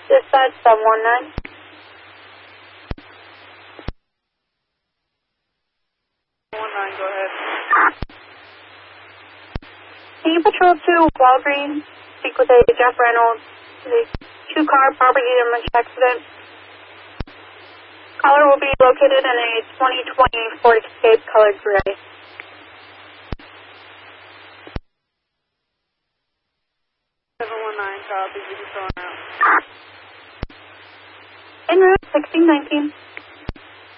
Dispatch 719. Go ahead. Can you patrol to Walgreens? Speak with a Jeff Reynolds. The two-car property damage accident. Caller will be located in a 2020 Ford Escape colored gray. Copy. You can throw out. En route 1619.